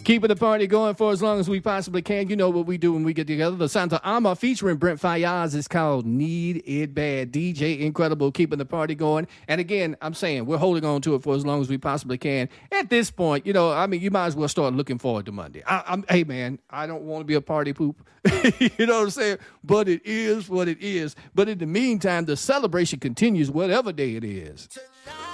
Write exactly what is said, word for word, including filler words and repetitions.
Keeping the party going for as long as we possibly can. You know what we do when we get together. The Santa Ama featuring Brent Fayaz is called Need It Bad. D J Incredible keeping the party going. And again, I'm saying we're holding on to it for as long as we possibly can. At this point, you know, I mean, you might as well start looking forward to Monday. I, I'm, hey, man, I don't want to be a party poop. You know what I'm saying? But it is what it is. But in the meantime, the celebration continues whatever day it is.